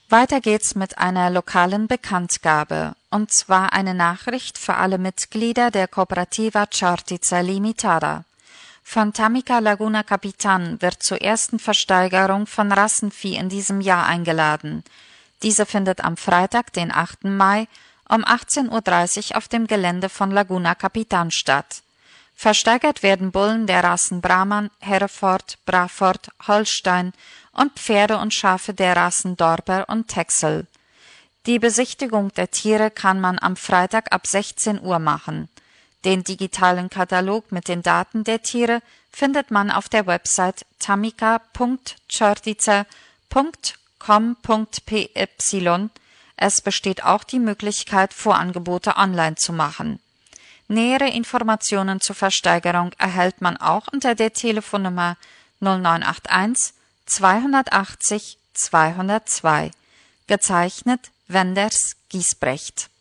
Weiter geht's mit einer lokalen Bekanntgabe, und zwar eine Nachricht für alle Mitglieder der Cooperativa Čortica Limitada. Von Tamica Laguna Capitan wird zur ersten Versteigerung von Rassenvieh in diesem Jahr eingeladen. Diese findet am Freitag, den 8. Mai, um 18:30 Uhr auf dem Gelände von Laguna Capitan statt. Versteigert werden Bullen der Rassen Brahman, Hereford, Braford, Holstein und Pferde und Schafe der Rassen Dorper und Texel. Die Besichtigung der Tiere kann man am Freitag ab 16 Uhr machen. Den digitalen Katalog mit den Daten der Tiere findet man auf der Website tamica.čortica.com.py. Es besteht auch die Möglichkeit, Vorangebote online zu machen. Nähere Informationen zur Versteigerung erhält man auch unter der Telefonnummer 0981 280 202. Gezeichnet Wenders Giesbrecht.